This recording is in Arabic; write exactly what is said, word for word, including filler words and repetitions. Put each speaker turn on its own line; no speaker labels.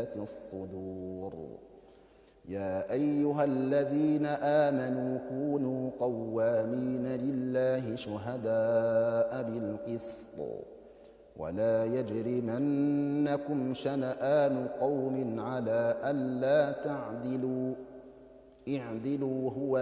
ذات الصدور. يا أيها الذين آمنوا كونوا قوامين لله شهداء بالقسط ولا يجرمنكم شنآن قوم على ألا تعدلوا اعدلوا هو